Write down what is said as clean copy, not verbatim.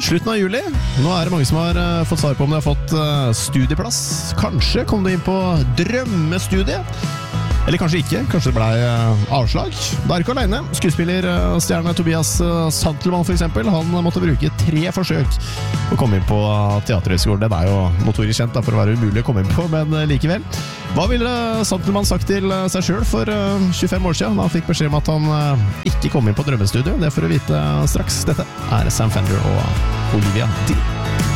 Slutten av juli. Nå det mange som har fått svar på om de har fått studieplass. Kanskje kom du inn på drømmestudiet. Eller kanskje ikke, kanskje det ble avslag. Det ikke alene. Skuespillerstjerne Tobias Santelmann for eksempel, han måtte bruke 3 forsøk å komme inn på teaterhøgskolen. Den jo notorisk kjent for å være umulig å komme inn på, men likevel. Hva ville Santelmann sagt til seg selv for 25 år siden? Han fikk beskjed om at han ikke kom inn på drømmestudio. Det får du vite straks. Dette Sam Fender og Olivia Dean.